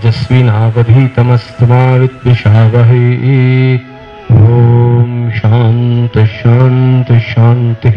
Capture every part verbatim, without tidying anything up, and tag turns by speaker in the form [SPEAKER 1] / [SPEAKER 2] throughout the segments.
[SPEAKER 1] ತೇಜಸ್ವಿನಾವಧೀತಮಸ್ತು ಮಾ ವಿದ್ವಿಷಾವಹೈ. ಓಂ ಶಾಂತಿ ಶಾಂತಿ ಶಾಂತಿ.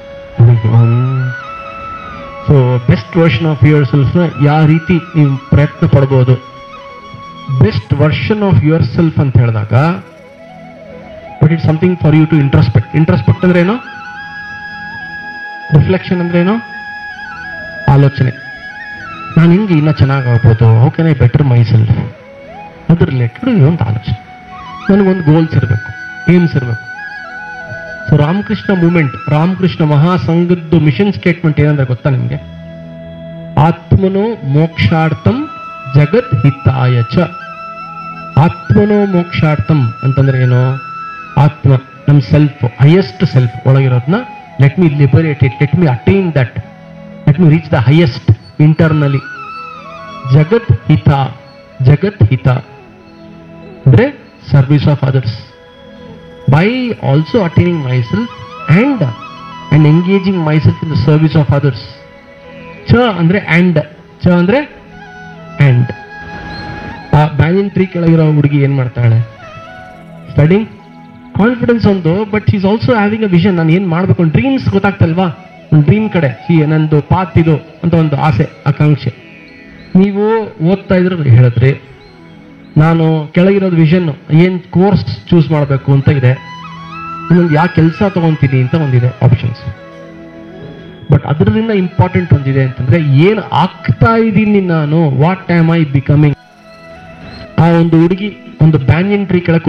[SPEAKER 1] So best version of your ಸೆಲ್ಫ್ನ ಯಾವ ರೀತಿ ನೀವು ಪ್ರಯತ್ನ ಪಡ್ಬೋದು? Best version of your self ಅಂತ ಹೇಳಿದಾಗ but it something for you to introspect. Introspect ಅಂದ್ರೆ ಏನು? ರಿಫ್ಲೆಕ್ಷನ್ ಅಂದ್ರೆ ಏನು? ಆಲೋಚನೆ. ನಾನು ಹಿಂಗೆ ಇನ್ನೂ ಚೆನ್ನಾಗಾಗ್ಬೋದು, how can I better my self, ಅದ್ರ ರಿಲೇಟೆಡ್ ಒಂದು ಆಲೋಚನೆ. ನನಗೊಂದು ಗೋಲ್ಸ್ ಇರಬೇಕು, ಏಮ್ಸ್ ಇರಬೇಕು. So Ramakrishna moment, Ramakrishna ಮಹಾಸಂಘದ್ದು mission statement ಏನಂದ್ರೆ ಗೊತ್ತಾ ನಿಮಗೆ? ಆತ್ಮನೋ ಮೋಕ್ಷಾರ್ಥಂ ಜಗತ್ ಹಿತಾಯ ಚ. ಆತ್ಮನೋ ಮೋಕ್ಷಾರ್ಥಂ ಅಂತಂದ್ರೆ ಏನು? ಆತ್ಮ, ನಮ್ಮ self, highest self ಒಳಗಿರೋದನ್ನ let me liberate it, let me attain that, let me reach the highest internally. ಜಗತ್ ಹಿತ, ಜಗತ್ ಹಿತ ಅಂದ್ರೆ service of others. By also attaining myself and and engaging myself in the service of others. Cha andre and, cha andre and. ಆ banyan tree ಕೆಳಗಿರೋ ಹುಡುಗಿ ಏನ್ ಮಾಡ್ತಾಳೆ? Studying. Confidence ಒಂದು, but she is also having a vision. ನಾನು ಏನ್ ಮಾಡ್ಬೇಕು, dreams ಗೊತ್ತಾಗ್ತಲ್ವಾ? ಒಂದು dream ಕಡೆ ಸಿ ನಂದು ಪಾತ್ ಇದು ಅಂತ ಒಂದು ಆಸೆ, ಆಕಾಂಕ್ಷೆ. ನೀವು ಓದ್ತಾ ಇದ್ರೆ ಹೇಳಿದ್ರಿ ನಾನು ಕೆಳಗಿರೋದು ವಿಷನ್, ಏನ್ ಕೋರ್ಸ್ ಚೂಸ್ ಮಾಡಬೇಕು ಅಂತ ಇದೆ, ಇನ್ನೊಂದು ಯಾವ ಕೆಲಸ ತಗೊಂತೀನಿ ಅಂತ ಒಂದಿದೆ ಆಪ್ಷನ್ಸ್. ಬಟ್ ಅದರಿಂದ ಇಂಪಾರ್ಟೆಂಟ್ ಒಂದಿದೆ ಅಂತಂದ್ರೆ ಏನು ಆಗ್ತಾ ಇದ್ದೀನಿ ನಾನು, ವಾಟ್ ಆಮ್ ಐ ಬಿಕಮಿಂಗ್. ಆ ಒಂದು ಹುಡುಗಿ ಒಂದು ಬ್ಯಾನಿಯನ್ ಟ್ರೀ ಕೆಳಗೆ